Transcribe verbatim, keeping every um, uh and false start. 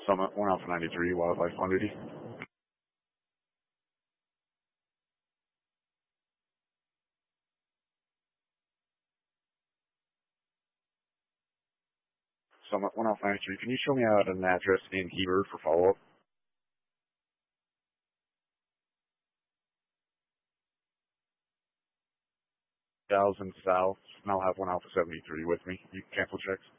Summit, one Alpha ninety-three, Wildlife one eighty. Summit, one Alpha ninety-three, can you show me out an address in Heber for follow-up? Thousand South, and I'll have one Alpha seventy-three with me. You can cancel checks.